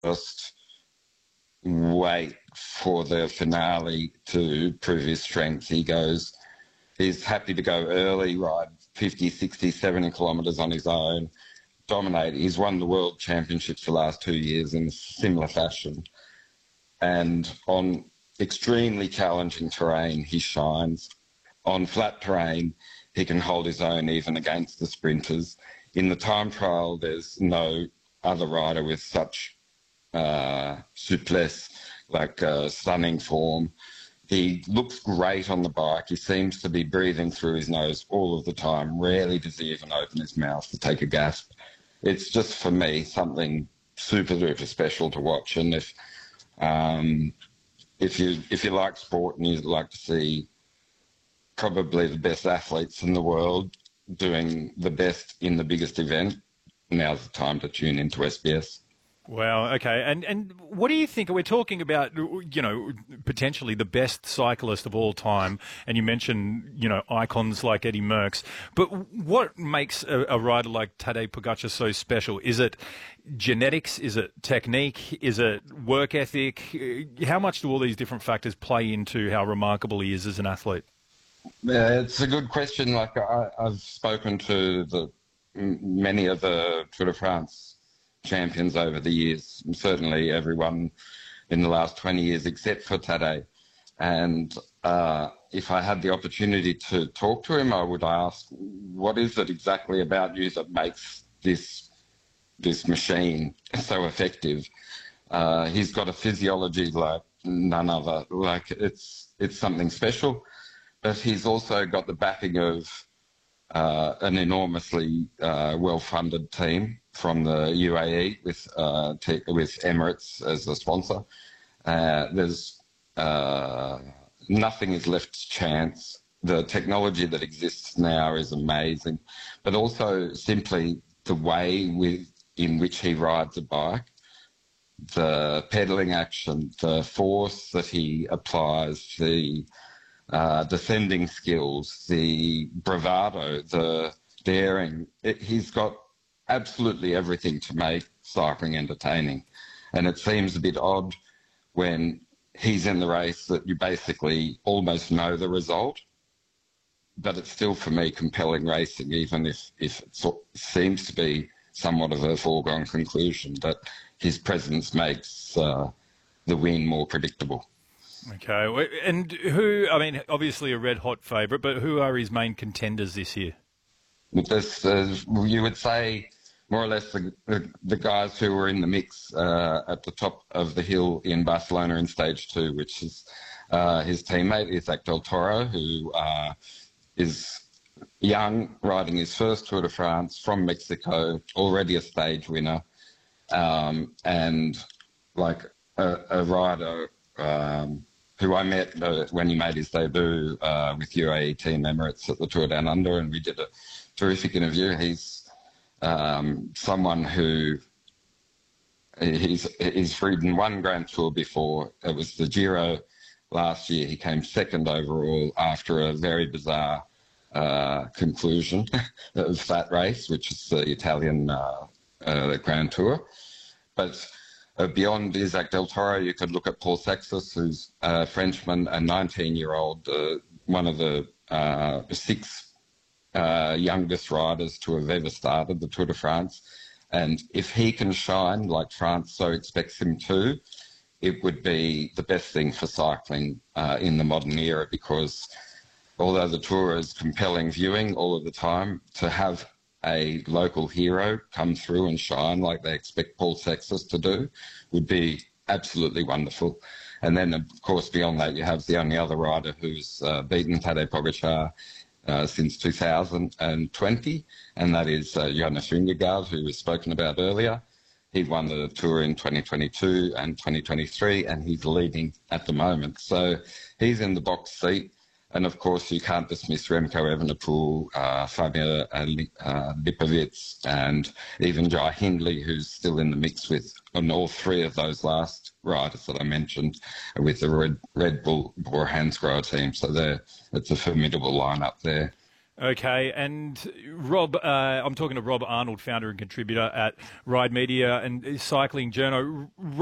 just wait for the finale to prove his strength. He's happy to go early, ride 50, 60, 70 kilometres on his own, dominate. He's won the World Championships the last 2 years in similar fashion. And on extremely challenging terrain, he shines. On flat terrain, he can hold his own even against the sprinters. In the time trial, there's no other rider with such souplesse, like stunning form. He looks great on the bike. He seems to be breathing through his nose all of the time. Rarely does he even open his mouth to take a gasp. It's just, for me, something super duper special to watch. And if you like sport and you'd like to see probably the best athletes in the world doing the best in the biggest event, now's the time to tune into SBS. Wow. Okay. And what do you think? We're talking about, potentially the best cyclist of all time. And you mentioned, icons like Eddie Merckx. But what makes a rider like Tadej Pogacar so special? Is it genetics? Is it technique? Is it work ethic? How much do all these different factors play into how remarkable he is as an athlete? Yeah, it's a good question. Like I've spoken to many of the Tour de France champions over the years, and certainly everyone in the last 20 years except for Tadej. And if I had the opportunity to talk to him, I would ask, what is it exactly about you that makes this machine so effective? He's got a physiology like none other. Like it's something special, but he's also got the backing of an enormously well-funded team from the UAE with Emirates as a sponsor. There's nothing is left to chance. The technology that exists now is amazing, but also simply the way in which he rides a bike, the pedalling action, the force that he applies, the descending skills, the bravado, the daring. He's got absolutely everything to make cycling entertaining. And it seems a bit odd when he's in the race that you basically almost know the result. But it's still, for me, compelling racing, even if it seems to be somewhat of a foregone conclusion, that his presence makes the win more predictable. Okay. And obviously a red-hot favourite, but who are his main contenders this year? You would say more or less the guys who were in the mix at the top of the hill in Barcelona in stage 2, which is his teammate, Isaac Del Toro, who is young, riding his first Tour de France from Mexico, already a stage winner, and like a rider who I met when he made his debut with UAE Team Emirates at the Tour Down Under, and we did a terrific interview. He's someone who he's ridden one Grand Tour before. It was the Giro last year. He came second overall after a very bizarre conclusion of that race, which is the Italian Grand Tour. But beyond Isaac Del Toro, you could look at Paul Saxos, who's a Frenchman, a 19-year-old, one of the 6 youngest riders to have ever started the Tour de France. And if he can shine like France so expects him to, it would be the best thing for cycling in the modern era, because although the Tour is compelling viewing all of the time, to have a local hero come through and shine like they expect Paul Saxos to do would be absolutely wonderful. And then, of course, beyond that, you have the only other rider who's beaten Tadej Pogacar since 2020, and that is Jonas Vingegaard, who was spoken about earlier. He won the Tour in 2022 and 2023, and he's leading at the moment. So he's in the box seat. And, of course, you can't dismiss Remco Evenepoel, Fabio Lipovic, and even Jai Hindley, who's still in the mix on all 3 of those last riders that I mentioned with the Red Bull Bora Hansgrohe team. So it's a formidable lineup there. Okay, and Rob, I'm talking to Rob Arnold, founder and contributor at Ride Media and cycling journo.